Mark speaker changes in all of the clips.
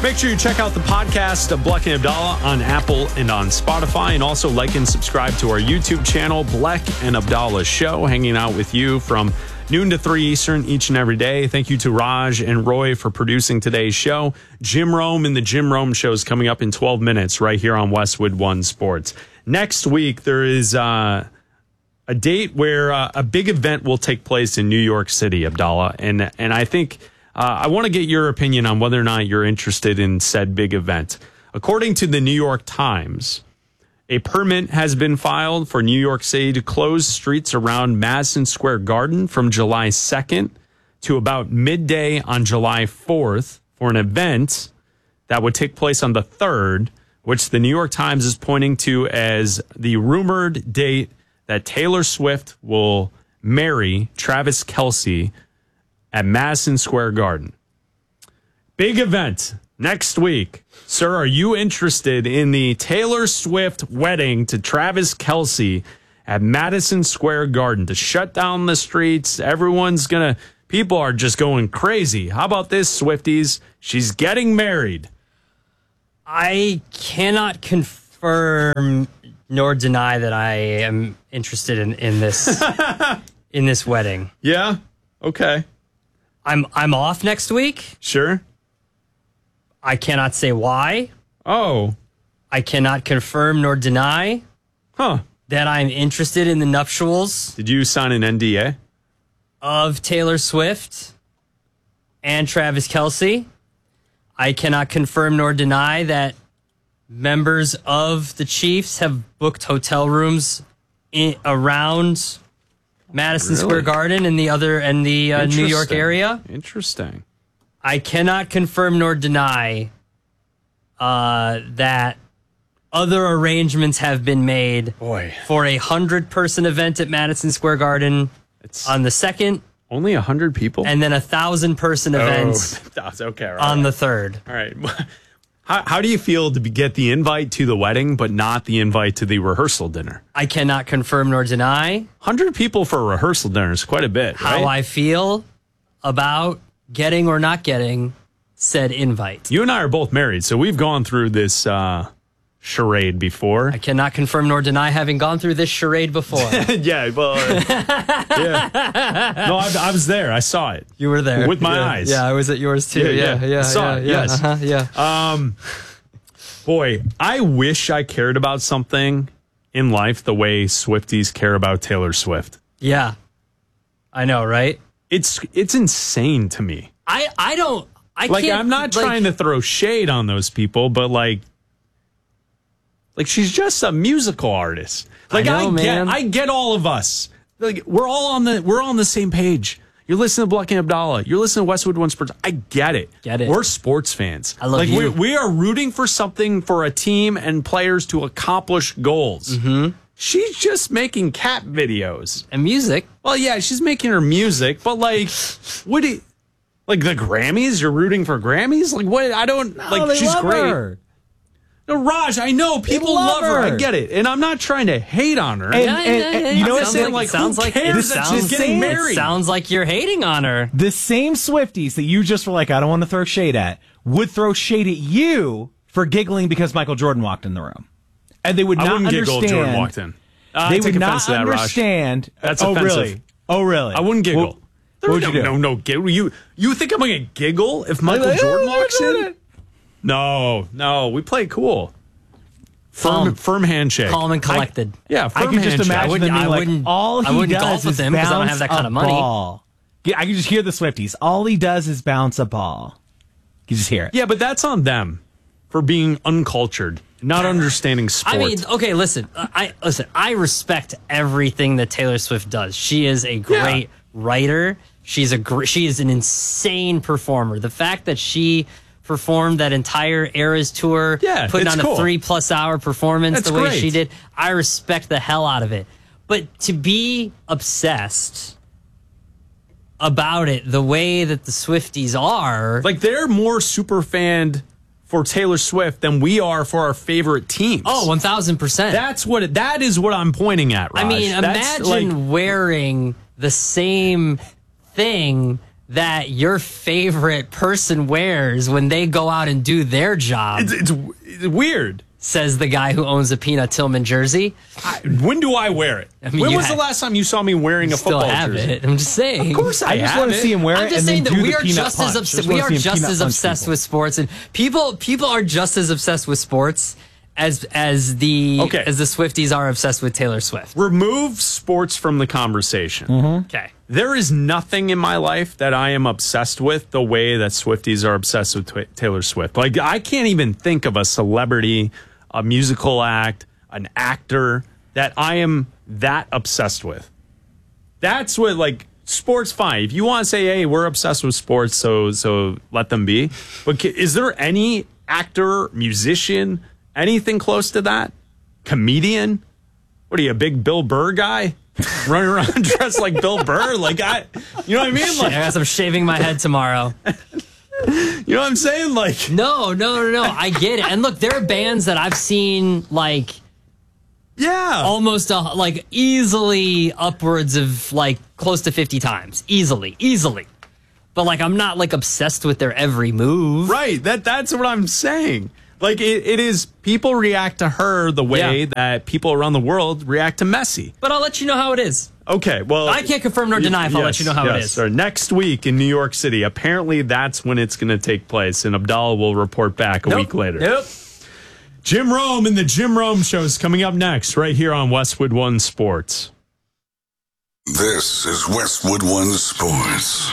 Speaker 1: Make sure you check out the podcast of Bleck and Abdallah on Apple and on Spotify, and also like and subscribe to our YouTube channel, Bleck and Abdallah Show, hanging out with you from noon to 3 Eastern each and every day. Thank you to Raj and Roy for producing today's show. Jim Rome and the Jim Rome Show is coming up in 12 minutes right here on Westwood One Sports. Next week, there is a date where a big event will take place in New York City, Abdallah, and I think I want to get your opinion on whether or not you're interested in said big event. According to the New York Times, a permit has been filed for New York City to close streets around Madison Square Garden from July 2nd to about midday on July 4th for an event that would take place on the 3rd, which the New York Times is pointing to as the rumored date that Taylor Swift will marry Travis Kelce at Madison Square Garden. Big event next week. Sir, are you interested in the Taylor Swift wedding to Travis Kelce at Madison Square Garden to shut down the streets? People are just going crazy. How about this, Swifties? She's getting married.
Speaker 2: I cannot confirm nor deny that I am interested in this in this wedding.
Speaker 1: Yeah? Okay.
Speaker 2: I'm off next week.
Speaker 1: Sure.
Speaker 2: I cannot say why.
Speaker 1: Oh.
Speaker 2: I cannot confirm nor deny that I'm interested in the nuptials.
Speaker 1: Did you sign an NDA?
Speaker 2: Of Taylor Swift and Travis Kelce. I cannot confirm nor deny that members of the Chiefs have booked hotel rooms around Madison Square Garden and the New York area.
Speaker 1: Interesting.
Speaker 2: I cannot confirm nor deny that other arrangements have been made for a 100-person event at Madison Square Garden on the 2nd.
Speaker 1: Only 100 people?
Speaker 2: And then 1,000-person event on the 3rd.
Speaker 1: All right. How do you feel to get the invite to the wedding, but not the invite to the rehearsal dinner?
Speaker 2: I cannot confirm nor deny.
Speaker 1: 100 people for a rehearsal dinner is quite a bit, right?
Speaker 2: How I feel about getting or not getting said invite.
Speaker 1: You and I are both married, so we've gone through this charade before.
Speaker 2: I cannot confirm nor deny having gone through this charade before.
Speaker 1: Yeah, well, yeah. No, I was there. I saw it.
Speaker 2: You were there.
Speaker 1: With my eyes.
Speaker 2: Yeah, I was at yours too. Yeah.
Speaker 1: I saw it, yes. Boy, I wish I cared about something in life the way Swifties care about Taylor Swift.
Speaker 2: Yeah. I know, right?
Speaker 1: It's insane to me.
Speaker 2: I can't.
Speaker 1: I'm not trying to throw shade on those people, but like she's just a musical artist. Like I get all of us. Like we're on the same page. You're listening to Bleck and Abdallah. You're listening to Westwood One Sports. I get it. We're sports fans.
Speaker 2: I love you.
Speaker 1: We are rooting for something for a team and players to accomplish goals.
Speaker 2: Mm-hmm.
Speaker 1: She's just making cat videos
Speaker 2: and music.
Speaker 1: Well, yeah, she's making her music, but like the Grammys? You're rooting for Grammys? Like what? I don't she's great.
Speaker 2: Her.
Speaker 1: No, Raj, I know people love her. I get it, and I'm not trying to hate on her.
Speaker 2: And
Speaker 1: you know what I'm saying? Like, who cares that she's getting married?
Speaker 2: It sounds like you're hating on her.
Speaker 3: The same Swifties that you just were like, I don't want to throw shade at, would throw shade at you for giggling because Michael Jordan walked in the room, and they would not understand.
Speaker 1: I wouldn't giggle if Jordan walked in.
Speaker 3: They would not understand.
Speaker 1: That's offensive.
Speaker 3: Really? Oh, really?
Speaker 1: I wouldn't giggle.
Speaker 3: What would you do?
Speaker 1: No, giggle. You think I'm going to giggle if Michael Jordan walks in? No, we play cool. Firm handshake.
Speaker 2: Calm and collected.
Speaker 1: firm
Speaker 3: I can just imagine them being like, all he does
Speaker 2: golf with
Speaker 3: is
Speaker 2: him because I don't have that kind of money.
Speaker 3: Ball. Yeah, I can just hear the Swifties. All he does is bounce a ball. You just hear it.
Speaker 1: Yeah, but that's on them for being uncultured, not understanding sport.
Speaker 2: I mean, okay, listen. I respect everything that Taylor Swift does. She is a great writer. She is an insane performer. The fact that she performed that entire Eras tour, putting on a 3+ hour performance the way she did, I respect the hell out of it. But to be obsessed about it the way that the Swifties are,
Speaker 1: like they're more super fan for Taylor Swift than we are for our favorite teams.
Speaker 2: Oh, 1,000%.
Speaker 1: That is what I'm pointing at, Raj.
Speaker 2: I mean, imagine wearing the same thing that your favorite person wears when they go out and do their job.
Speaker 1: It's weird.
Speaker 2: Says the guy who owns a Peanut Tillman jersey.
Speaker 1: When do I wear it?
Speaker 2: I mean,
Speaker 1: when was the last time you saw me wearing a football jersey?
Speaker 2: It. I'm just saying.
Speaker 1: Of course I
Speaker 3: just want to see him wear it.
Speaker 2: I'm just
Speaker 3: and
Speaker 2: saying
Speaker 3: then
Speaker 2: that
Speaker 3: do
Speaker 2: we
Speaker 3: the
Speaker 2: are
Speaker 3: peanut
Speaker 2: just
Speaker 3: punch.
Speaker 2: as obsessed with sports, and people are just as obsessed with sports as the Swifties are obsessed with Taylor Swift.
Speaker 1: Remove sports from the conversation.
Speaker 2: Okay.
Speaker 1: There is nothing in my life that I am obsessed with the way that Swifties are obsessed with Taylor Swift. Like, I can't even think of a celebrity, a musical act, an actor that I am that obsessed with. That's what, like, sports, fine. If you want to say, hey, we're obsessed with sports, so let them be. But is there any actor, musician, anything close to that? Comedian? What are you, a big Bill Burr guy? Running around dressed like Bill Burr? Like, you know what I mean? Like,
Speaker 2: I guess I'm shaving my head tomorrow.
Speaker 1: You know what I'm saying? Like,
Speaker 2: no. I get it. And look, there are bands that I've seen, like, almost like easily upwards of like close to 50 times, easily. But like, I'm not like obsessed with their every move.
Speaker 1: Right. That's what I'm saying. Like, it is, people react to her the way that people around the world react to Messi.
Speaker 2: But I'll let you know how it is.
Speaker 1: Okay, well,
Speaker 2: I can't confirm nor deny if I'll let you know how it is.
Speaker 1: So next week in New York City, apparently that's when it's going to take place, and Abdallah will report back a week later.
Speaker 2: Nope.
Speaker 1: Jim Rome and the Jim Rome Show is coming up next, right here on Westwood One Sports.
Speaker 4: This is Westwood One Sports.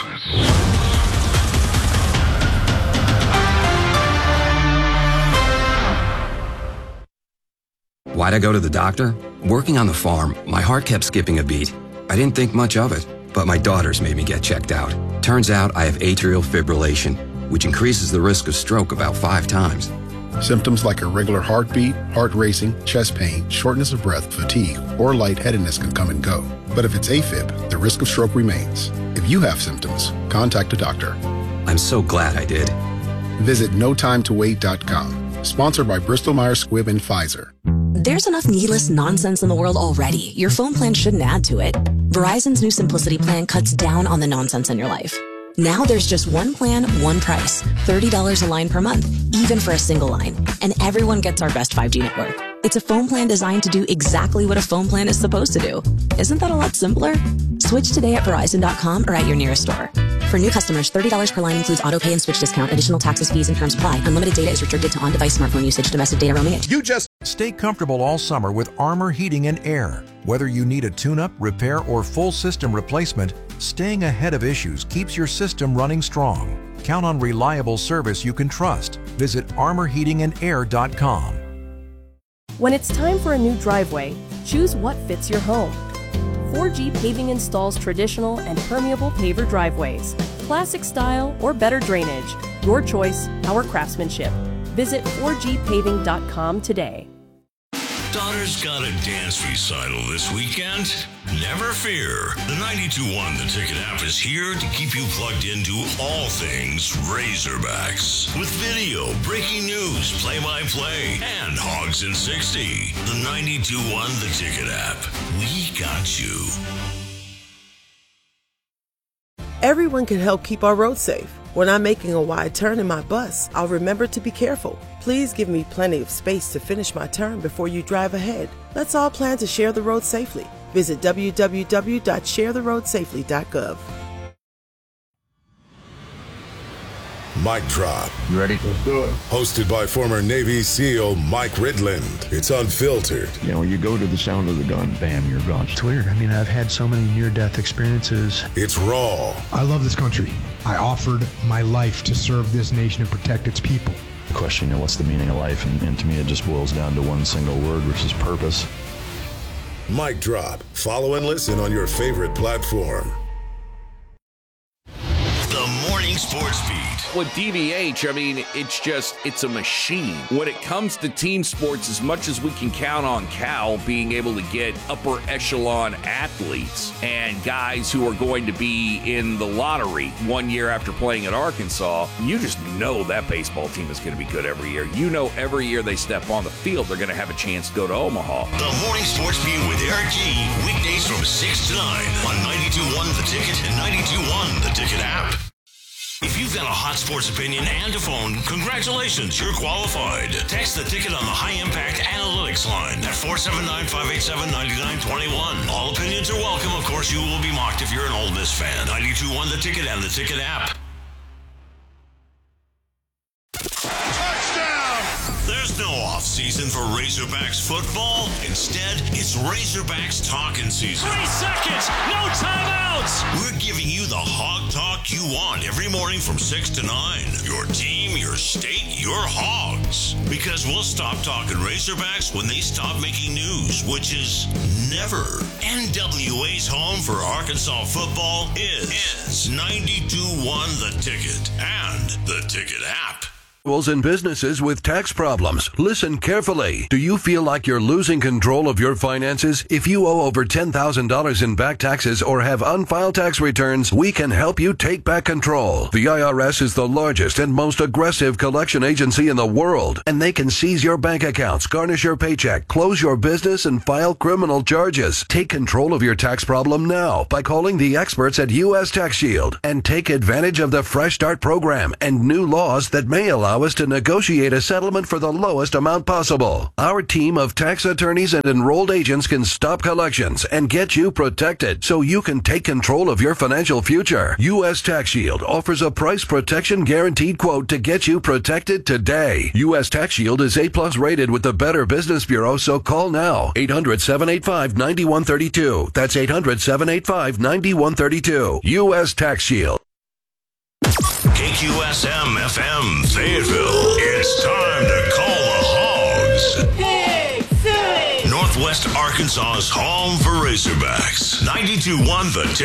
Speaker 5: Why'd I go to the doctor? Working on the farm, my heart kept skipping a beat. I didn't think much of it, but my daughters made me get checked out. Turns out I have atrial fibrillation, which increases the risk of stroke about 5 times.
Speaker 6: Symptoms like irregular heartbeat, heart racing, chest pain, shortness of breath, fatigue, or lightheadedness can come and go. But if it's AFib, the risk of stroke remains. If you have symptoms, contact a doctor.
Speaker 5: I'm so glad I did.
Speaker 6: Visit notimetowait.com. Sponsored by Bristol-Myers Squibb and Pfizer.
Speaker 7: There's enough needless nonsense in the world already. Your phone plan shouldn't add to it. Verizon's new Simplicity plan cuts down on the nonsense in your life. Now there's just one plan, one price. $30 a line per month, even for a single line. And everyone gets our best 5G network. It's a phone plan designed to do exactly what a phone plan is supposed to do. Isn't that a lot simpler? Switch today at Verizon.com or at your nearest store. For new customers, $30 per line includes auto pay and switch discount. Additional taxes, fees, and terms apply. Unlimited data is restricted to on-device smartphone usage. Domestic data roaming.
Speaker 8: Stay comfortable all summer with Armor Heating and Air. Whether you need a tune-up, repair, or full system replacement, staying ahead of issues keeps your system running strong. Count on reliable service you can trust. Visit armorheatingandair.com.
Speaker 9: When it's time for a new driveway, choose what fits your home. 4G Paving installs traditional and permeable paver driveways, classic style or better drainage. Your choice, our craftsmanship. Visit 4gpaving.com today.
Speaker 4: Daughter's got a dance recital this weekend? Never fear. The 92.1 The Ticket app is here to keep you plugged into all things Razorbacks. With video, breaking news, play-by-play, and Hogs in 60. The 92.1 The Ticket app. We got you.
Speaker 10: Everyone can help keep our roads safe. When I'm making a wide turn in my bus, I'll remember to be careful. Please give me plenty of space to finish my turn before you drive ahead. Let's all plan to share the road safely. Visit www.sharetheroadsafely.gov.
Speaker 11: Mic Drop.
Speaker 12: You ready? Let's do it.
Speaker 11: Hosted by former Navy SEAL Mike Ridland. It's unfiltered.
Speaker 12: You know, you go to the sound of the gun, bam, you're gone.
Speaker 13: It's weird. I mean, I've had so many near-death experiences.
Speaker 11: It's raw.
Speaker 14: I love this country. I offered my life to serve this nation and protect its people.
Speaker 13: The question, you know, what's the meaning of life? And to me, it just boils down to one single word, which is purpose.
Speaker 11: Mic Drop. Follow and listen on your favorite platform.
Speaker 4: The Morning Sports Beat.
Speaker 15: with DVH, I mean, it's a machine. When it comes to team sports, as much as we can count on Cal being able to get upper echelon athletes and guys who are going to be in the lottery 1 year after playing at Arkansas, you just know that baseball team is going to be good every year. You know every year they step on the field, they're going to have a chance to go to Omaha.
Speaker 4: The Morning Sports Beat with Eric G. Weekdays from 6 to 9 on 92.1 The Ticket and 92.1 The Ticket app. If you've got a hot sports opinion and a phone, congratulations, you're qualified. Text The Ticket on the High Impact Analytics line at 479-587-9921. All opinions are welcome. Of course, you will be mocked if you're an Ole Miss fan. 92.1 The Ticket and The Ticket app. There's no off-season for Razorbacks football. Instead, it's Razorbacks talking season.
Speaker 16: 3 seconds, no timeouts.
Speaker 4: We're giving you the hog talk you want every morning from 6 to 9. Your team, your state, your hogs. Because we'll stop talking Razorbacks when they stop making news, which is never. NWA's home for Arkansas football is 92.1 The Ticket and The Ticket app.
Speaker 17: In businesses with tax problems. Listen carefully. Do you feel like you're losing control of your finances? If you owe over $10,000 in back taxes or have unfiled tax returns, we can help you take back control. The IRS is the largest and most aggressive collection agency in the world, and they can seize your bank accounts, garnish your paycheck, close your business, and file criminal charges. Take control of your tax problem now by calling the experts at U.S. Tax Shield and take advantage of the Fresh Start program and new laws that may allow us to negotiate a settlement for the lowest amount possible. Our team of tax attorneys and enrolled agents can stop collections and get you protected so you can take control of your financial future. U.S. Tax Shield offers a price protection guaranteed quote to get you protected today. U.S. Tax Shield is A+ rated with the Better Business Bureau, so call now. 800-785-9132. That's 800-785-9132. U.S. Tax Shield.
Speaker 4: KQSM FM Fayetteville. It's time to call the Hogs.
Speaker 16: Pig City!
Speaker 4: Northwest Arkansas's home for Razorbacks. 92.1 The